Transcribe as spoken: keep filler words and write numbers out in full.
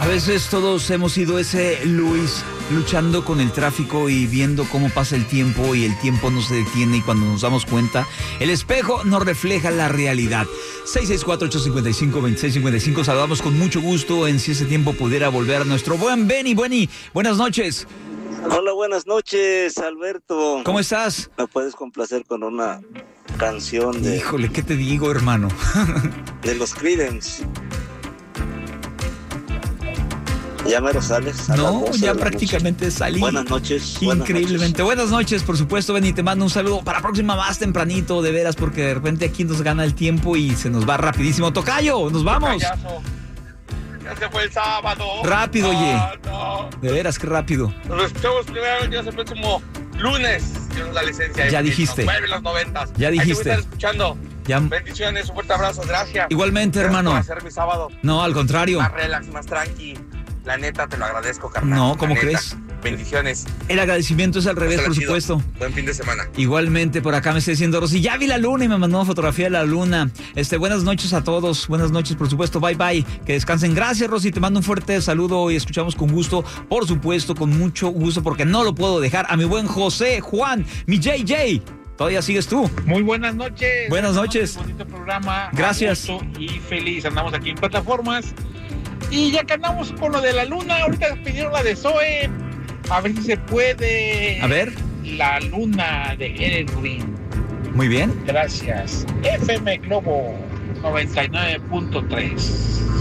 veces todos hemos sido ese Luis luchando con el tráfico y viendo cómo pasa el tiempo y el tiempo no se detiene, y cuando nos damos cuenta, el espejo nos refleja la realidad. seis seis cuatro, ocho cinco cinco, dos seis cinco cinco. Saludamos con mucho gusto en Si ese tiempo pudiera volver. Nuestro buen Benny. Benny, buenas noches. Hola, buenas noches, Alberto. ¿Cómo estás? ¿Me puedes complacer con una canción de... Híjole, ¿qué te digo, hermano? de los Creedence? ¿Ya mero sales? No, ya prácticamente noche. salí. Buenas noches. Increíblemente. Buenas noches. buenas noches, por supuesto, Benny. Te mando un saludo para la próxima más tempranito, de veras, porque de repente aquí nos gana el tiempo y se nos va rapidísimo. Tocayo, nos vamos. Tocayazo. Ya se fue el sábado. Rápido, oye. Ah, no. De veras, qué rápido. Nos escuchamos primero ya el próximo lunes. Dios nos da licencia. Ya dijiste. Nos vuelven los noventas. Ya dijiste. Ahí te voy a estar escuchando. Ya. Bendiciones, un fuerte abrazo, gracias. Igualmente, Gracias hermano. por hacer mi sábado No, al contrario. más relax, más tranqui. La neta, te lo agradezco, carnal. No, ¿cómo La neta. crees? Bendiciones. El agradecimiento es al revés, Pásala por chido. supuesto. Buen fin de semana. Igualmente, por acá me está diciendo Rosy, ya vi la luna, y me mandó una fotografía de la luna. Este, buenas noches a todos, buenas noches, por supuesto, bye bye, que descansen. Gracias, Rosy, te mando un fuerte saludo y escuchamos con gusto, por supuesto, con mucho gusto, porque no lo puedo dejar, a mi buen José Juan, mi J J. ¿Todavía sigues tú? Muy buenas noches. Buenas noches. Un bonito programa. Gracias. Y feliz. Andamos aquí en plataformas. Y ya que andamos con lo de la luna, ahorita pidieron la de Zoe. A ver si se puede. A ver. La luna de Edwin. Muy bien. Gracias. F M Globo noventa y nueve punto tres.